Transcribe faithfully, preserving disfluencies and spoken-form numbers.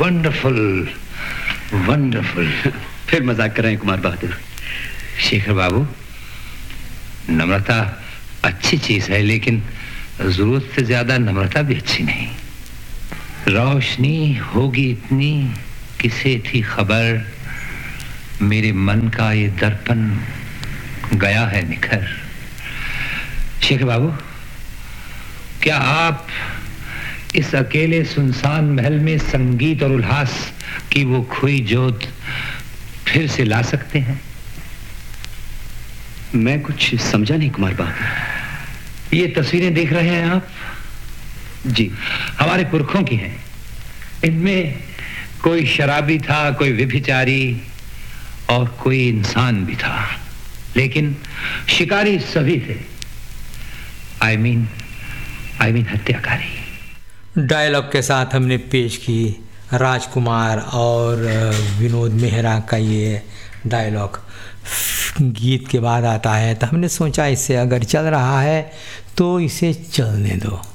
Wonderful wonderful. फिर मजाक कर रहे हैं कुमार बहादुर। शेखर बाबू, नम्रता अच्छी चीज है, लेकिन जरूरत से ज्यादा नम्रता भी अच्छी नहीं। रोशनी होगी इतनी, किसे थी खबर, मेरे मन का ये दर्पण गया है निखर। शेखर बाबू, क्या आप इस अकेले सुनसान महल में संगीत और उल्लास की वो खोई जोत फिर से ला सकते हैं? मैं कुछ समझा नहीं कुमार बहादुर। ये तस्वीरें देख रहे हैं आप? जी। हमारे पुरखों की हैं। इनमें कोई शराबी था, कोई व्यभिचारी और कोई इंसान भी था, लेकिन शिकारी सभी थे। I mean I mean हत्याकारी। Dialogue के साथ हमने पेश की राजकुमार और विनोद मेहरा का ये डायलॉग। गीत के बाद आता है तो हमने सोचा इससे अगर चल रहा है तो इसे चलने दो।